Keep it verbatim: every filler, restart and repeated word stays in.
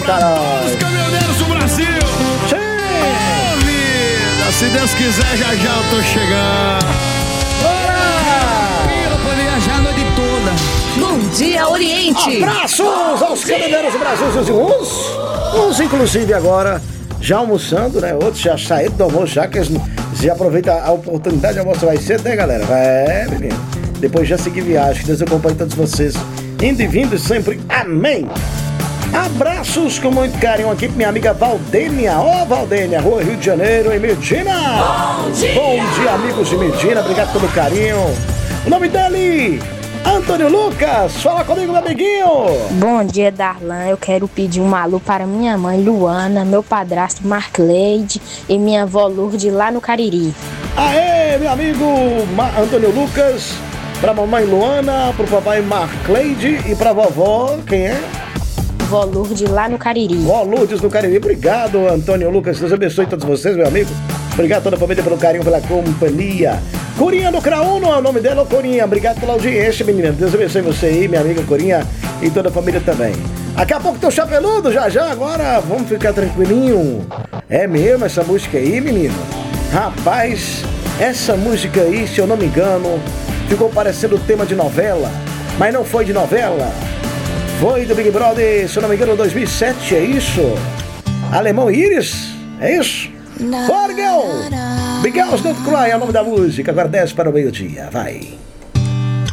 caralho. Os caminhoneiros do Brasil. Sim. Ô, vida, se Deus quiser, já já eu tô chegando. Bora! Eu vou viajar a noite toda. Bom dia, Oriente. Abraços aos caminhoneiros do Brasil, seus uns, uns inclusive agora já almoçando, né? Outros já saíram do almoço, já que eles já aproveitam a oportunidade de almoço mais cedo, né, galera? É, menino. Depois já seguir viagem, que Deus acompanhe todos vocês, indo e vindo sempre. Amém. Abraços com muito carinho aqui pra minha amiga Valdênia. Ó, oh, Valdênia, Rua Rio de Janeiro, em Medina. Bom dia. Bom dia, amigos de Medina. Obrigado pelo carinho. O nome dele, Antônio Lucas. Fala comigo, meu amiguinho. Bom dia, Darlan. Eu quero pedir um alô para minha mãe, Luana, meu padrasto, Marcleide, e minha avó Lourdes, lá no Cariri. Aê, meu amigo Ma- Antônio Lucas. Pra mamãe Luana, pro papai Marcleide e pra vovó, quem é? Vó Lourdes, lá no Cariri. Vó Lourdes do Cariri. Obrigado, Antônio Lucas. Deus abençoe todos vocês, meu amigo. Obrigado a toda a família pelo carinho, pela companhia. Corinha do Craúno é o nome dela, Corinha. Obrigado pela audiência, menina. Deus abençoe você aí, minha amiga Corinha, e toda a família também. Daqui a pouco tem o Chapeludo, já já. Agora vamos ficar tranquilinho. É mesmo essa música aí, menino? Rapaz, essa música aí, se eu não me engano, ficou parecendo tema de novela, mas não foi de novela. Foi do Big Brother, se eu não me engano, dois mil e sete, é isso? Alemão Iris, é isso? Bora, Girl! Big Girls Don't Cry é o nome da música. Agora desce para o meio-dia, vai.